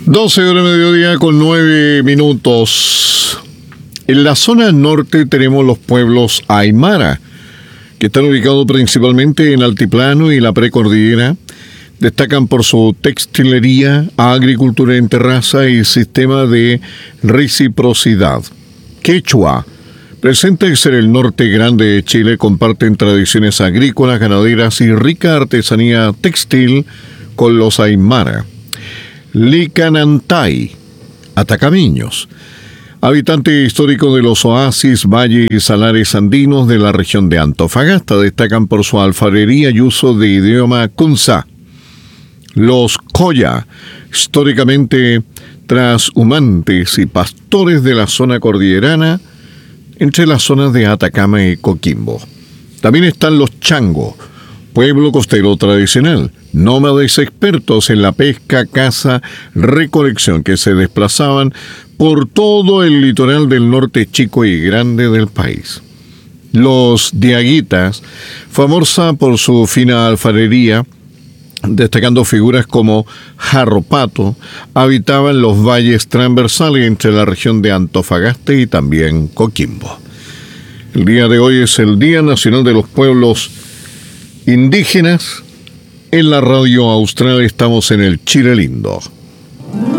12 horas de mediodía con 9 minutos. En la zona norte tenemos los pueblos aymara, que están ubicados principalmente en altiplano y la precordillera. Destacan por su textilería, agricultura en terraza y sistema de reciprocidad. Quechua, presentes en el norte grande de Chile, comparten tradiciones agrícolas, ganaderas y rica artesanía textil con los aymara. Licanantay, atacameños, habitante histórico de los oasis, valles y salares andinos de la región de Antofagasta, destacan por su alfarería y uso de idioma kunza. Los Coya, históricamente trashumantes y pastores de la zona cordillerana, entre las zonas de Atacama y Coquimbo. También están los Chango, pueblo costero tradicional, nómades expertos en la pesca, caza, recolección, que se desplazaban por todo el litoral del norte chico y grande del país. Los diaguitas, famosa por su fina alfarería, destacando figuras como Jarropato, habitaban los valles transversales entre la región de Antofagasta y también Coquimbo. El día de hoy es el Día Nacional de los Pueblos Indígenas. En la Radio Austral estamos en el Chile Lindo.